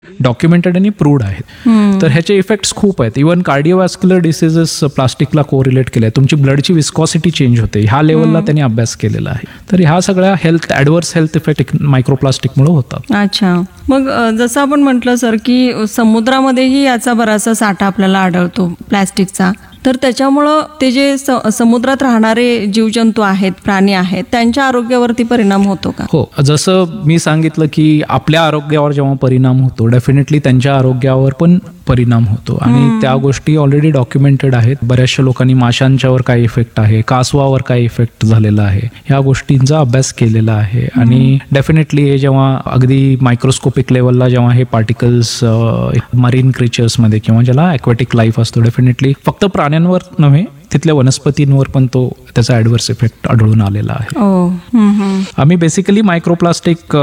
Documented आणि proved आहेत. तर ह्याचे इफेक्ट्स खूप आहेत. इव्हन कार्डिओवॅस्क्युलर डिसीजेस प्लास्टिकला कोरिलेट केले आहे. तुमची ब्लडची विस्कॉसिटी चेंज होते, ह्या लेवलला त्यांनी अभ्यास केलेला आहे. तर ह्या सगळ्या ॲडव्हर्स हेल्थ इफेक्ट मायक्रोप्लास्टिकमुळे होतात. अच्छा, मग जसं आपण म्हटलं सर की समुद्रामध्येही याचा बराचसा साठा आपल्याला आढळतो प्लॅस्टिकचा, तर त्याच्यामुळं ते जे समुद्रात राहणारे जीवजंतू आहेत, प्राणी आहेत, त्यांच्या आरोग्यावरती परिणाम होतो का? हो, जसं मी सांगितलं की आपल्या आरोग्यावर जेव्हा परिणाम होतो, डेफिनेटली त्यांच्या आरोग्यावर पण परिणाम होतो. आणि त्या गोष्टी ऑलरेडी डॉक्युमेंटेड आहेत. बऱ्याचशा लोकांनी माशांच्यावर काय इफेक्ट आहे, कासवावर काय इफेक्ट झालेला आहे, ह्या गोष्टींचा अभ्यास केलेला आहे. आणि डेफिनेटली हे जेव्हा अगदी मायक्रोस्कोपिक लेवलला जेव्हा हे पार्टिकल्स मरीन क्रिचर्समध्ये किंवा ज्याला ॲक्वॅटिक लाईफ असतो, डेफिनेटली फक्त प्राण्यांवर नव्हे, तिथल्या वनस्पतींवर पण तो त्याचा ॲडव्हर्स इफेक्ट आढळून आलेला आहे. आम्ही बेसिकली मायक्रोप्लास्टिक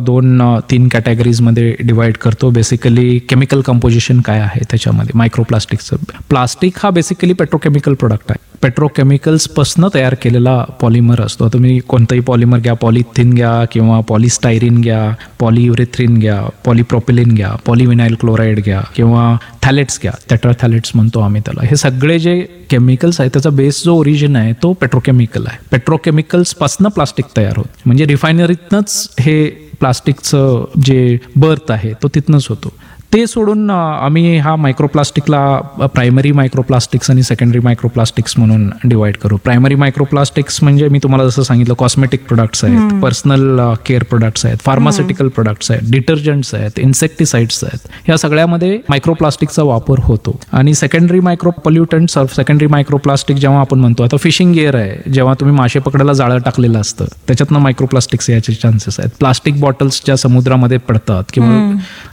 2-3 कॅटेगरीजमध्ये डिवाइड करतो. बेसिकली केमिकल कंपोजिशन काय आहे त्याच्यामध्ये मायक्रोप्लास्टिकचं. प्लास्टिक हा बेसिकली पेट्रोकेमिकल प्रोडक्ट आहे. पेट्रोकेमिकल्सपासून तयार केलेला पॉलिमर असतो. तुम्ही कोणताही पॉलिमर घ्या, पॉलिथिन घ्या किंवा पॉलिस्टायरीन घ्या, पॉलियुरेथ्रिन घ्या, पॉलिप्रोपिलिन घ्या, पॉलिविनाइल क्लोराईड घ्या किंवा थॅलेट्स घ्या, टेट्राथॅलेट्स म्हणतो आम्ही त्याला. हे सगळे जे केमिकल्स आहेत त्याचा बेस जो ओरिजिन आहे तो पेट्रोकेमिकल आहे. पेट्रोकेमिकल्सपासून प्लास्टिक तयार होतं. म्हणजे रिफायनरीतनंच हे प्लास्टिकचं जे बर्थ आहे तो तिथनंच होतो. ते सोडून आम्ही हा मायक्रोप्लास्टिकला प्रायमरी मायक्रोप्लास्टिक्स आणि सेकंडरी मायक्रोप्लास्टिक्स म्हणून डिवाइड करू. प्रायमरी मायक्रोप्लास्टिक्स म्हणजे मी तुम्हाला जसं सांगितलं कॉस्मेटिक प्रोडक्ट्स आहेत, पर्सनल केअर प्रोडक्ट्स आहेत, फार्मास्युटिकल प्रोडक्ट्स आहेत, डिटर्जंट्स आहेत, इन्सेक्टिसाइड्स आहेत. या सगळ्यामध्ये मायक्रोप्लास्टिकचा वापर होतो. आणि सेकंडरी मायक्रो पॉल्युटंट्स, सेकंडरी मायक्रोप्लास्टिक जेव्हा आपण म्हणतो, आता फिशिंग गिअर आहे, जेव्हा तुम्ही मासे पकडायला जाळं टाकलेलं असतं त्याच्यातनं मायक्रोप्लास्टिक्स याचे चान्सेस आहेत. प्लास्टिक बॉटल्स ज्या समुद्रामध्ये पडतात किंवा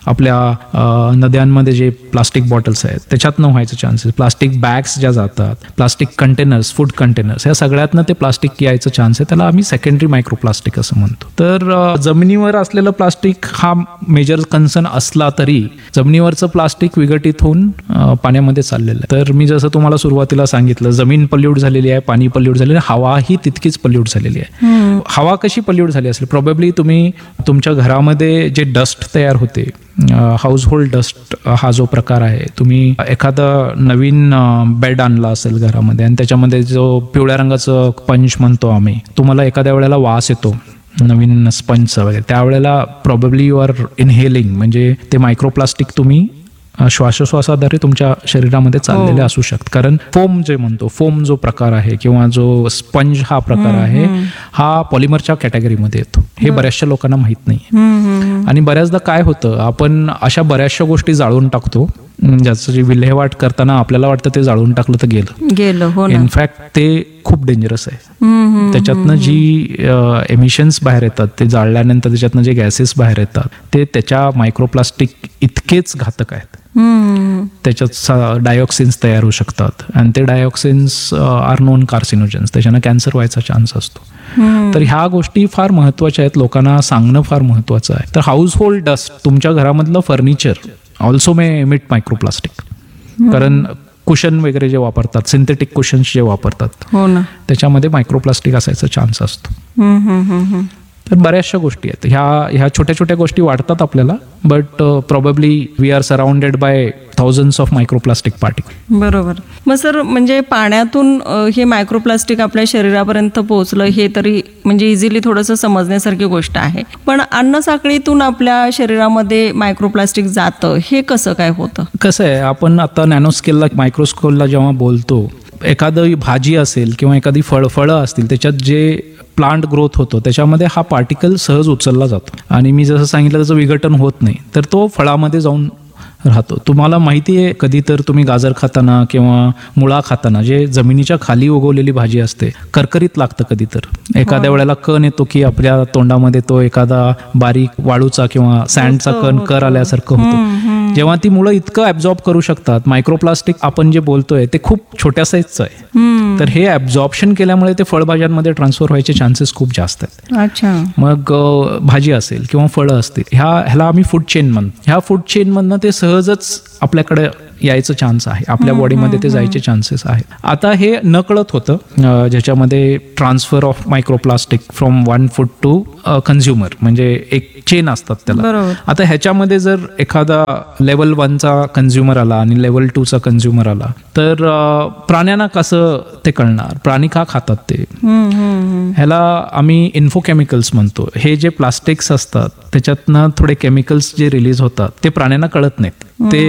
आपल्या नद्यांमध्ये जे प्लास्टिक बॉटल्स आहेत त्याच्यातनं व्हायचे चान्सेस. प्लास्टिक बॅग्स ज्या जातात, प्लास्टिक कंटेनर्स, फूड कंटेनर्स, या सगळ्यातनं ते प्लास्टिक यायचं चान्स आहे. त्याला आम्ही सेकंडरी मायक्रोप्लास्टिक असं म्हणतो. तर जमिनीवर असलेलं प्लास्टिक हा मेजर कन्सर्न असला तरी जमिनीवरचं प्लास्टिक विघटित होऊन पाण्यामध्ये चाललेलं आहे. तर मी जसं तुम्हाला सुरुवातीला सांगितलं, जमीन पल्यूट झालेली आहे, पाणी पल्यूट झालेलं आहे, हवाही तितकीच पल्यूट झालेली आहे. हवा कशी पल्यूट झाली असेल? प्रोबेबली तुम्ही तुमच्या घरामध्ये जे डस्ट तयार होते, हाऊसहोल्ड डस्ट हा जो प्रकार आहे, तुम्ही एखादा नवीन बेड आणला असेल घरामध्ये आणि त्याच्यामध्ये जो पिवळ्या रंगाचं स्पंज म्हणतो आम्ही, तुम्हाला एखाद्या वेळेला वास येतो नवीन स्पंजचा वगैरे, त्यावेळेला प्रॉबेबली यू आर इनहेलिंग, म्हणजे ते मायक्रोप्लास्टिक तुम्ही श्वासोश्वासाद्वारे तुमच्या शरीरामध्ये चाललेले असू शकतात. कारण फोम जे म्हणतो, फोम जो प्रकार आहे किंवा जो स्पंज हा प्रकार आहे हा पॉलिमरच्या कॅटेगरीमध्ये येतो. हे बऱ्याचशा लोकांना माहित नाही. आणि बऱ्याचदा काय होतं, आपण अशा बऱ्याचशा गोष्टी जाळून टाकतो ज्याचं जी विल्हेवाट करताना आपल्याला वाटतं ते जाळून टाकलं तर गेलं. इनफॅक्ट ते खूप डेंजरस आहे. त्याच्यातनं जी एमिशन्स बाहेर येतात, ते जाळल्यानंतर त्याच्यातनं जे गॅसेस बाहेर येतात ते त्याच्या मायक्रोप्लास्टिक इतकेच घातक आहेत. त्याच्यात डायऑक्सिन्स तयार होऊ शकतात आणि ते डायऑक्सिन्स आर नोन कार्सिनोजन्स, त्याच्यानं कॅन्सर व्हायचा चान्स असतो. तर ह्या गोष्टी फार महत्वाच्या आहेत, लोकांना सांगणं फार महत्वाचं आहे. तर हाऊसहोल्ड डस्ट, तुमच्या घरामधलं furniture also may emit microplastic. कारण कुशन वगैरे जे वापरतात, सिंथेटिक कुशन्स जे वापरतात, त्याच्यामध्ये मायक्रोप्लास्टिक असायचा चान्स असतो. तर बऱ्याचशा गोष्टी आहेत. ह्या छोट्या छोट्या गोष्टी वाटतात आपल्याला, but probably we R surrounded by thousands of microplastic particle. बरोबर. मग सर, म्हणजे पाण्यातून हे मायक्रोप्लास्टिक आपल्या शरीरापर्यंत पोहोचलं हे तरी म्हणजे इझिली थोडंसं समजण्यासारखी गोष्ट आहे, पण अन्न साखळीतून आपल्या शरीरामध्ये मायक्रोप्लास्टिक जातं हे कसं काय होतं? कसं आहे, आपण आता नॅनो स्केलला, मायक्रोस्केलला जेव्हा बोलतो, एखादी भाजी असेल किंवा एखादी फळं असतील, त्याच्यात जे प्लांट ग्रोथ होतो त्याच्यामध्ये हा पार्टिकल सहज उचलला जातो आणि मी जसं सांगितलं त्याचं विघटन होत नाही, तर तो फळामध्ये जाऊन राहतो. तुम्हाला माहिती आहे, कधी तर तुम्ही गाजर खाताना किंवा मुळा खाताना जे जमिनीच्या खाली उगवलेली भाजी असते, करकरीत लागतं कधी तर. एखाद्या वेळेला कण येतो की आपल्या तोंडामध्ये तो एखादा बारीक वाळूचा किंवा सँडचा कण कर आल्यासारखं होतं. जेव्हा ती मुळं इतकं ॲब्झॉर्ब करू शकतात, मायक्रोप्लास्टिक आपण जे बोलतोय ते खूप छोट्या साईजचं आहे, तर हे ॲब्झॉर्प्शन केल्यामुळे ते फळभाज्यांमध्ये ट्रान्सफर व्हायचे चान्सेस खूप जास्त आहेत. अच्छा. मग भाजी असेल किंवा फळं असतील, ह्याला आम्ही फूड चेन म्हणतो. ह्या फूड चेनमधनं ते सहजच आपल्याकडे यायचं चान्स आहे, आपल्या बॉडीमध्ये ते जायचे चान्सेस आहेत. आता हे नकळत होतं, ज्याच्यामध्ये transfer of microplastic from one food to consumer, म्हणजे एक चेन असतात त्याला. बरोबर. आता ह्याच्यामध्ये जर एखादा लेवल 1चा कन्झ्युमर आला आणि लेवल 2चा कन्झ्युमर आला तर प्राण्यांना कसं ते कळणार, प्राणी का खातात ते. ह्याला आम्ही इन्फोकेमिकल्स म्हणतो. हे जे प्लास्टिक्स असतात त्याच्यातनं थोडे केमिकल्स जे रिलीज होतात ते प्राण्यांना कळत नाहीत,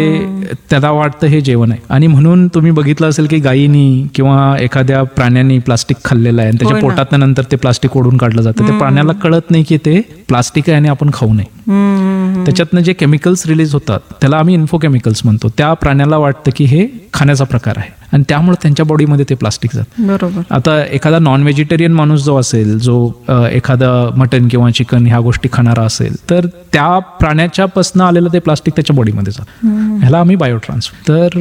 ते त्याला वाटतं हे जेवण आहे. आणि म्हणून तुम्ही बघितलं असेल की गायीनी किंवा एखाद्या प्राण्यांनी प्लास्टिक खाल्लेलं आहे आणि त्याच्या पोटात नंतर ते प्लास्टिक ओढून काढलं जातं. ते प्राण्याला कळत नाही की ते प्लास्टिक आहे आणि आपण खाऊ नये. त्याच्यातनं जे केमिकल्स रिलीज होतात त्याला आम्ही इन्फोकेमिकल्स म्हणतो. त्या प्राण्याला वाटतं की हे खाण्याचा प्रकार आहे आणि त्यामुळे त्यांच्या बॉडीमध्ये ते प्लास्टिक जातं. बरोबर. आता एखादा नॉन व्हेजिटेरियन माणूस जो असेल, जो एखादा मटन किंवा चिकन ह्या गोष्टी खाणारा असेल, तर त्या प्राण्याच्या पासून आलेलं ते प्लास्टिक त्याच्या बॉडीमध्ये जातं. ह्याला आम्ही बायोट्रान्सफर. तर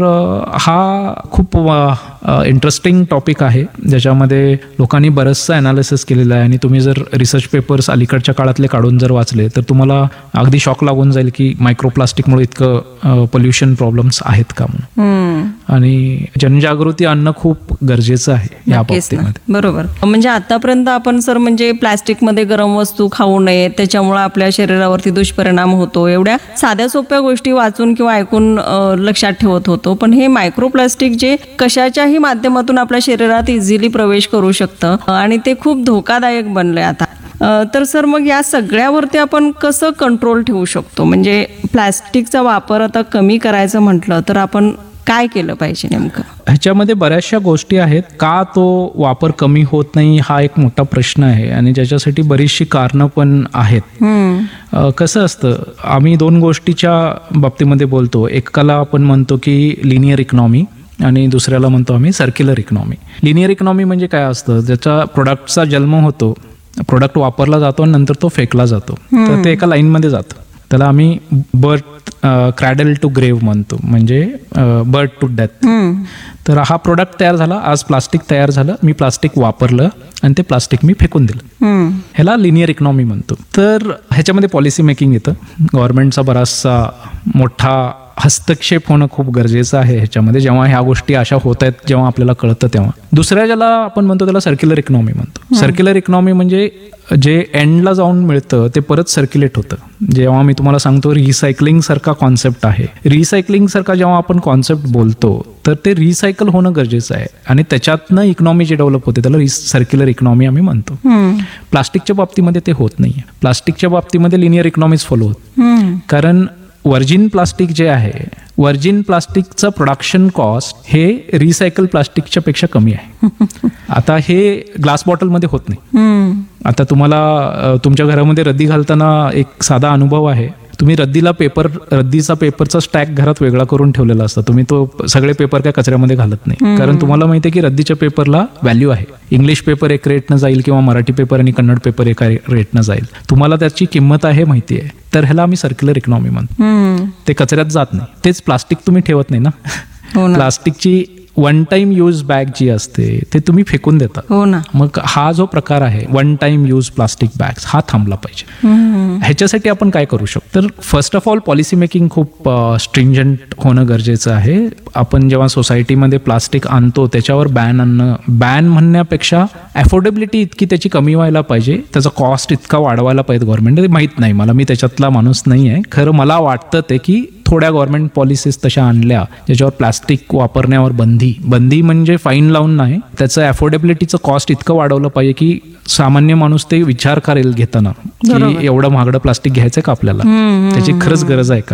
हा खूप इंटरेस्टिंग टॉपिक आहे ज्याच्यामध्ये लोकांनी बरंचसं अनालिसिस केलेलं आहे. आणि तुम्ही जर रिसर्च पेपर्स अलीकडच्या काळातले काढून जर वाचले तर तुम्हाला अगदी शॉक लागून जाईल की मायक्रोप्लास्टिकमुळे इतकं पोल्युशन प्रॉब्लेम्स आहेत का म्हणून. आणि जनजागृती आणणं खूप गरजेचं आहे या बाबतीमध्ये. बरोबर. म्हणजे आतापर्यंत आपण सर म्हणजे प्लास्टिकमध्ये गरम वस्तू खाऊ नये, त्याच्यामुळे आपल्या शरीरावरती दुष्परिणाम होतो, एवढ्या साध्या सोप्या गोष्टी वाचून किंवा ऐकून लक्षात ठेवत होतो. पण हे मायक्रोप्लास्टिक जे कशाच्याही माध्यमातून आपल्या शरीरात इझिली प्रवेश करू शकतं आणि ते खूप धोकादायक बनलंय आता. तर सर मग या सगळ्यावरती आपण कसं कंट्रोल ठेवू शकतो? म्हणजे प्लास्टिकचा वापर आता कमी करायचं म्हटलं तर आपण काय केलं पाहिजे नेमकं? ह्याच्यामध्ये बऱ्याचशा गोष्टी आहेत. का तो वापर कमी होत नाही हा एक मोठा प्रश्न आहे आणि ज्याच्यासाठी बरीचशी कारणं पण आहेत. कसं असतं, आम्ही दोन गोष्टीच्या बाबतीमध्ये बोलतो. एकाला आपण म्हणतो की लिनियर इकॉनॉमी आणि दुसऱ्याला म्हणतो आम्ही सर्क्युलर इकॉनॉमी. लिनियर इकॉनॉमी म्हणजे काय असतं, ज्याचा प्रोडक्टचा जन्म होतो, प्रोडक्ट वापरला जातो आणि नंतर तो फेकला जातो, तर ते एका लाईनमध्ये जातं. त्याला आम्ही बर्थ क्रॅडल टू ग्रेव्ह म्हणतो, म्हणजे बर्थ टू डेथ. तर हा प्रोडक्ट तयार झाला, आज प्लास्टिक तयार झालं, मी प्लास्टिक वापरलं आणि ते प्लास्टिक मी फेकून दिलं. ह्याला लिनियर इकॉनॉमी म्हणतो. तर ह्याच्यामध्ये पॉलिसी मेकिंग येतं. गव्हर्नमेंटचा बराचसा मोठा हस्तक्षेप होणं खूप गरजेचं आहे ह्याच्यामध्ये, जेव्हा ह्या गोष्टी अशा होत आहेत, जेव्हा आपल्याला कळतं तेव्हा. दुसऱ्या ज्याला आपण म्हणतो त्याला सर्क्युलर इकॉनॉमी म्हणतो. सर्क्युलर इकॉनॉमी म्हणजे जे एंडला जाऊन मिळतं ते परत सर्क्युलेट होतं. जेव्हा मी तुम्हाला सांगतो रिसायकलिंग सारखा कॉन्सेप्ट आहे, रिसायकलिंग सारखा जेव्हा आपण कॉन्सेप्ट बोलतो तर ते रिसायकल होणं गरजेचं आहे आणि त्याच्यातनं इकॉनॉमी जे डेव्हलप होते त्याला सर्क्युलर इकॉनॉमी आम्ही म्हणतो. प्लास्टिकच्या बाबतीमध्ये ते होत नाहीये. प्लास्टिकच्या बाबतीमध्ये लिनियर इकॉनॉमीज फॉलो होत, कारण व्हर्जिन प्लास्टिक जे आहे, व्हर्जिन प्लास्टिकचं प्रोडक्शन कॉस्ट हे रिसायकल प्लास्टिकच्या पेक्षा कमी आहे. आता हे ग्लास बॉटलमध्ये होत नाही. आता तुम्हाला तुमच्या घरामध्ये रद्दी घालताना एक साधा अनुभव आहे. तुम्ही रद्दीचा पेपरचा स्टॅक घरात वेगळा करून ठेवलेला असता. तुम्ही तो सगळे पेपर काय कचऱ्यामध्ये घालत नाही, कारण तुम्हाला माहिती आहे की रद्दीच्या पेपरला व्हॅल्यू आहे. इंग्लिश पेपर एक रेटनं जाईल किंवा मराठी पेपर आणि कन्नड पेपर एका रेटनं जाईल. तुम्हाला त्याची किंमत आहे माहिती आहे. तर ह्याला आम्ही सर्क्युलर इकॉनॉमी म्हणतो. ते कचऱ्यात जात नाही. तेच प्लास्टिक तुम्ही ठेवत नाही ना. प्लास्टिकची वन टाइम यूज बॅग जी असते ते तुम्ही फेकून देता. हो ना. मग हा जो प्रकार आहे one time use plastic bags हा थांबला पाहिजे. ह्याच्यासाठी आपण काय करू शकतो, तर first of all policy making खूप स्ट्रिंजंट होणं गरजेचं आहे. आपण जेव्हा सोसायटीमध्ये प्लास्टिक आणतो त्याच्यावर बॅन आणणं, बॅन म्हणण्यापेक्षा अफोर्डेबिलिटी इतकी त्याची कमी व्हायला पाहिजे, त्याचा कॉस्ट इतका वाढवायला पाहिजे गव्हर्नमेंट. माहीत नाही मला, मी त्याच्यातला माणूस नाही आहे. खरं मला वाटतं ते की थोड्या गव्हर्नमेंट पॉलिसीज तशा आणल्या ज्याच्यावर प्लास्टिक वापरण्यावर बंदी म्हणजे फाईन लावून नाही, त्याचं अफोर्डेबिलिटीचं कॉस्ट इतकं वाढवलं पाहिजे की सामान्य माणूस ते विचार करेल घेताना की एवढं महागडं प्लास्टिक घ्यायचंय का आपल्याला, त्याची खरंच गरज आहे का.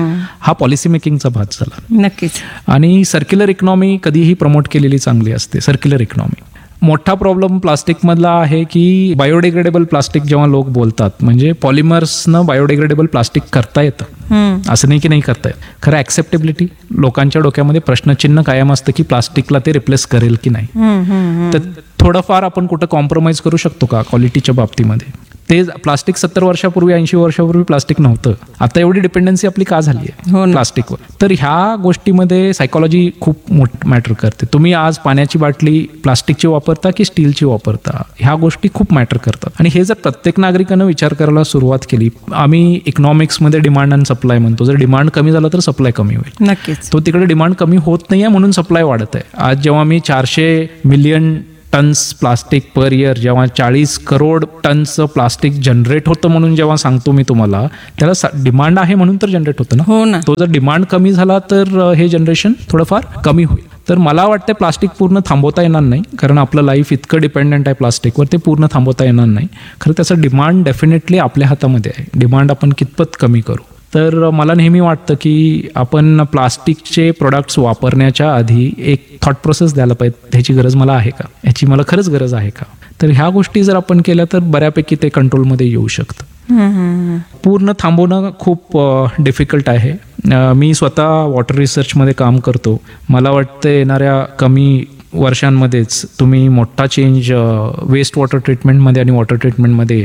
हा पॉलिसी मेकिंगचा भाग झाला. नक्कीच. आणि सर्क्युलर इकॉनॉमी कधीही प्रमोट केलेली चांगली असते. सर्क्युलर इकॉनॉमी मोठा प्रॉब्लेम प्लास्टिकमधला आहे की बायोडिग्रेडेबल प्लास्टिक जेव्हा लोक बोलतात, म्हणजे पॉलिमर्सनं बायोडिग्रेडेबल प्लास्टिक करता येतं, असं नाही की नाही करता येत. खरं ऍक्सेप्टेबिलिटी, लोकांच्या डोक्यामध्ये प्रश्नचिन्ह कायम असतं की प्लास्टिकला ते रिप्लेस करेल की नाही. तर थोडंफार आपण कुठं कॉम्प्रोमाइज करू शकतो का क्वालिटीच्या बाबतीमध्ये, ते प्लास्टिक 70 वर्षापूर्वी 80 वर्षापूर्वी प्लास्टिक नव्हतं. आता एवढी डिपेंडन्सी आपली का झाली हो आहे ना. प्लास्टिकवर. तर ह्या गोष्टीमध्ये सायकॉलॉजी खूप मॅटर करते. तुम्ही आज पाण्याची बाटली प्लास्टिकची वापरता की स्टीलची वापरता, ह्या गोष्टी खूप मॅटर करतात. आणि हे जर प्रत्येक नागरिकानं विचार करायला सुरुवात केली, आम्ही इकॉनॉमिक्समध्ये डिमांड आणि सप्लाय म्हणतो, जर डिमांड कमी झालं तर सप्लाय कमी होईल. नक्कीच. तो तिकडे डिमांड कमी होत नाहीये म्हणून सप्लाय वाढत आहे. आज जेव्हा मी 400 million tonnes plastic per year, जेव्हा 40 करोड टन्सचं प्लास्टिक जनरेट होतं म्हणून जेव्हा सांगतो मी तुम्हाला, त्याला डिमांड आहे म्हणून तर जनरेट होतं ना. हो ना. तो जर डिमांड कमी झाला तर हे जनरेशन थोडंफार कमी होईल. तर मला वाटतं प्लास्टिक पूर्ण थांबवता येणार नाही, कारण आपलं लाईफ इतकं डिपेंडंट आहे प्लास्टिकवर, ते पूर्ण थांबवता येणार नाही. खरं त्याचं डिमांड डेफिनेटली आपल्या हातामध्ये आहे. डिमांड आपण कितपत कमी करू. तर मला नेहमी वाटतं की आपण प्लास्टिकचे प्रोडक्ट्स वापरण्याच्या आधी एक थॉट प्रोसेस द्यायला पाहिजे, ह्याची गरज मला आहे का, ह्याची मला खरंच गरज आहे का. तर ह्या गोष्टी जर आपण केल्या तर बऱ्यापैकी ते कंट्रोलमध्ये येऊ शकतं. पूर्ण थांबवणं खूप डिफिकल्ट आहे. मी स्वतः वॉटर रिसर्चमध्ये काम करतो. मला वाटतं येणाऱ्या कमी वर्षांमध्येच तुम्ही मोठा चेंज वेस्ट वॉटर ट्रीटमेंटमध्ये आणि वॉटर ट्रीटमेंटमध्ये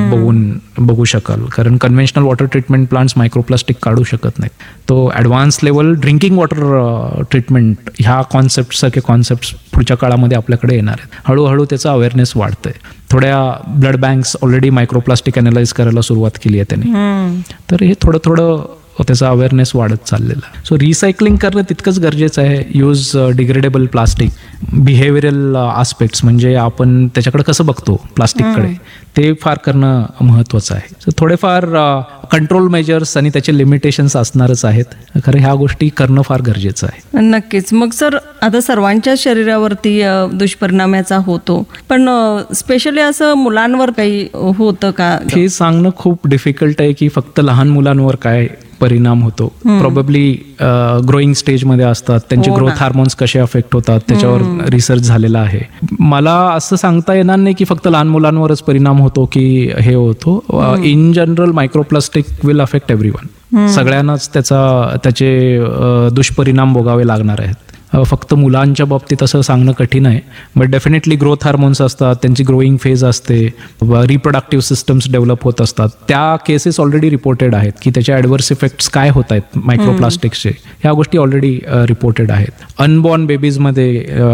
बघू शकाल. कारण conventional water treatment plants microplastic काढू शकत नाहीत. तो advance level drinking water treatment ह्या कॉन्सेप्टसारखे कॉन्सेप्ट्स पुढच्या काळामध्ये आपल्याकडे येणार आहेत. हळूहळू त्याचा अवेअरनेस वाढतंय. थोड्या blood banks already microplastic analyse करायला सुरुवात केली आहे त्यांनी. तर हे थोडं थोडं त्याचा अवेअरनेस वाढत चाललेला आहे. सो रिसायकलिंग करणं तितकंच गरजेचं आहे. Use degradable plastic, behavioural aspects, म्हणजे आपण त्याच्याकडे कसं बघतो प्लास्टिककडे, ते फार करणं महत्त्वाचं आहे. सो थोडेफार कंट्रोल मेजर्स आणि त्याचे लिमिटेशन्स असणारच आहेत. खरं ह्या गोष्टी करणं फार गरजेचं आहे. नक्कीच. मग सर, आता सर्वांच्या शरीरावरती दुष्परिणाम याचा होतो, पण स्पेशली असं मुलांवर काही होतं का? हे सांगणं खूप डिफिकल्ट आहे की फक्त लहान मुलांवर काय परिणाम होतो. प्रोबेबली ग्रोईंग स्टेजमध्ये असतात, त्यांचे ग्रोथ हार्मोन्स कसे अफेक्ट होतात त्याच्यावर रिसर्च झालेला आहे. मला असं सांगता येणार नाही की फक्त लहान मुलांवरच परिणाम होतो की हे होतो. In general microplastic will affect everyone. सगळ्यांनाच त्याचे दुष्परिणाम भोगावे लागणार आहेत. फक्त मुलांच्या बाबतीत असं सांगणं कठीण आहे. बट डेफिनेटली ग्रोथ हार्मोन्स असतात, त्यांची ग्रोईंग फेज असते, रिप्रोडक्टिव्ह सिस्टम्स डेव्हलप होत असतात. त्या केसेस ऑलरेडी रिपोर्टेड आहेत की त्याचे ॲडव्हर्स इफेक्ट्स काय होत आहेत मायक्रोप्लास्टिक्सचे. ह्या गोष्टी ऑलरेडी रिपोर्टेड आहेत. अनबॉर्न बेबीजमध्ये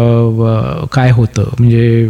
काय होतं, म्हणजे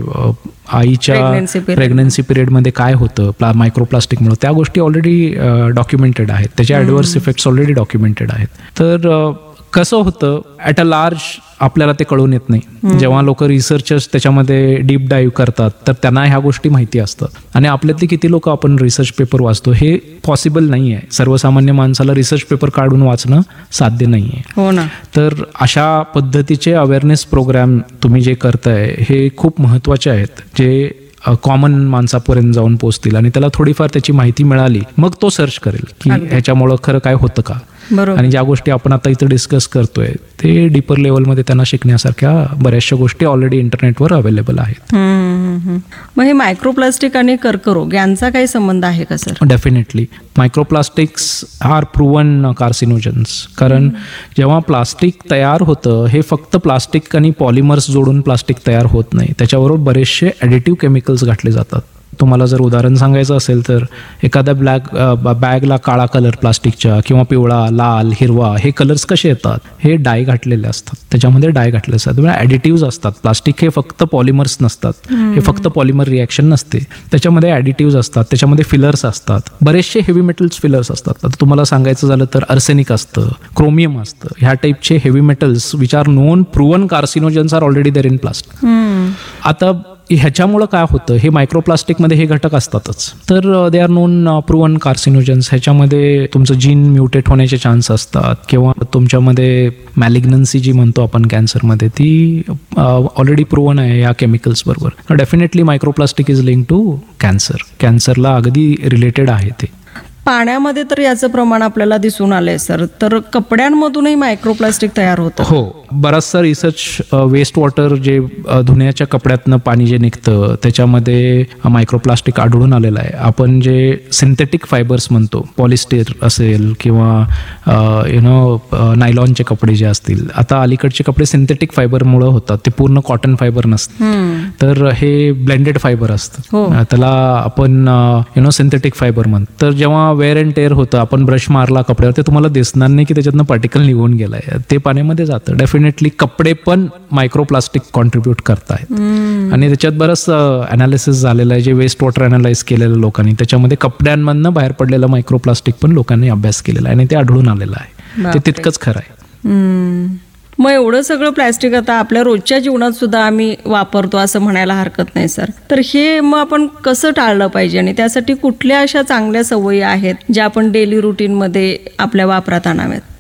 आईच्या प्रेग्नन्सी पिरियडमध्ये काय होतं मायक्रोप्लास्टिकमुळे, त्या गोष्टी ऑलरेडी डॉक्युमेंटेड आहेत. त्याचे ॲडव्हर्स इफेक्ट्स ऑलरेडी डॉक्युमेंटेड आहेत. तर कसं होतं, ॲट अ लार्ज आपल्याला ते कळून येत नाही. जेव्हा लोक रिसर्चर्स त्याच्यामध्ये डीप डाईव्ह करतात तर त्यांना ह्या गोष्टी माहिती असतात. आणि आपल्यातले किती लोक आपण रिसर्च पेपर वाचतो, हे पॉसिबल नाही आहे. सर्वसामान्य माणसाला रिसर्च पेपर काढून वाचणं साध्य नाही आहे. हो ना. तर अशा पद्धतीचे अवेअरनेस प्रोग्राम तुम्ही जे करताय हे खूप महत्त्वाचे आहेत, जे कॉमन माणसापर्यंत जाऊन पोहोचतील आणि त्याला थोडीफार त्याची माहिती मिळाली, मग तो सर्च करेल की ह्याच्यामुळं खरं काय होतं का. आणि ज्या गोष्टी आपण आता इथं डिस्कस करतोय ते डीपर लेवलमध्ये त्यांना शिकण्यासारख्या बऱ्याचशा गोष्टी ऑलरेडी इंटरनेटवर अवेलेबल आहेत. मग हे मायक्रोप्लास्टिक आणि कर्करोग यांचा काही संबंध आहे का sir? Definitely. Microplastics R proven कार्सिनोजन्स. कारण जेव्हा प्लास्टिक तयार होतं, हे फक्त प्लास्टिक आणि पॉलिमर्स जोडून प्लास्टिक तयार होत नाही, त्याच्याबरोबर बरेचसे ॲडिटिव्ह केमिकल्स घातले जातात. तुम्हाला जर उदाहरण सांगायचं असेल तर एखाद्या बॅगला काळा कलर प्लास्टिकच्या किंवा पिवळा, लाल, हिरवा, हे कलर्स कसे येतात, हे डाय घातलेले असतात. त्याच्यामध्ये डाय घातले असतात, म्हणजे ॲडिटिव्ज असतात. प्लास्टिक हे फक्त पॉलिमर्स नसतात, हे फक्त पॉलिमर रिॲक्शन नसते. त्याच्यामध्ये ॲडिटिव्ज असतात, त्याच्यामध्ये फिलर्स असतात, बरेचसे हेवी मेटल्स फिलर्स असतात. आता तुम्हाला सांगायचं झालं तर आर्सेनिक असतं, क्रोमियम असतं. ह्या टाईपचे heavy metals which are non proven कार्सिनोजन्स R already there in plastic. आता ह्याच्यामुळं काय होतं, हे मायक्रोप्लास्टिकमध्ये हे घटक असतातच, तर दे आर नोन प्रूव्हन कार्सिनोजन्स. ह्याच्यामध्ये तुमचं जीन म्युटेट होण्याचे चान्स असतात किंवा तुमच्यामध्ये मॅलिग्नन्सी जी म्हणतो आपण कॅन्सरमध्ये, ती ऑलरेडी प्रूव्हन आहे या केमिकल्स बरोबर. Definitely microplastic is link to cancer. कॅन्सरला अगदी रिलेटेड आहे ते. पाण्यामध्ये तर याचं प्रमाण आपल्याला दिसून आलंय सर. तर कपड्यांमधूनही मायक्रोप्लास्टिक तयार होतं. हो, बराचसा रिसर्च वेस्ट वॉटर जे धुण्याच्या कपड्यातनं पाणी जे निघतं त्याच्यामध्ये मायक्रोप्लास्टिक आढळून आलेलं आहे. आपण जे सिंथेटिक फायबर्स म्हणतो, पॉलिस्टर असेल किंवा नायलॉनचे कपडे जे असतील, आता अलीकडचे कपडे सिंथेटिक फायबरमुळे होतात, ते पूर्ण कॉटन फायबर नसतं, तर हे ब्लेंडेड फायबर असतं, त्याला आपण सिंथेटिक फायबर म्हणतो. तर जेव्हा वेअर अँड टेअर होतं, आपण ब्रश मारला कपड्यावर, ते तुम्हाला दिसणार नाही की त्याच्यातनं पार्टिकल निघून गेलाय, ते पाण्यामध्ये जातं. डेफिनेटली कपडे पण मायक्रोप्लास्टिक कॉन्ट्रीब्यूट करतायत आणि त्याच्यात बरंच अनालिसिस झालेलं आहे, जे वेस्ट वॉटर अनालाइज केलेलं लोकांनी, त्याच्यामध्ये कपड्यांमधनं बाहेर पडलेलं मायक्रोप्लास्टिक पण लोकांनी अभ्यास केलेला आहे आणि ते आढळून आलेलं आहे. ते तितकंच खरं आहे. मग एवढं सगळं प्लॅस्टिक आता आपल्या रोजच्या जीवनात सुद्धा आम्ही वापरतो असं म्हणायला हरकत नाही सर. तर हे मग आपण कसं टाळलं पाहिजे आणि त्यासाठी कुठल्या अशा चांगल्या सवयी आहेत ज्या आपण डेली रुटीनमध्ये आपल्या वापरात आणाव्यात?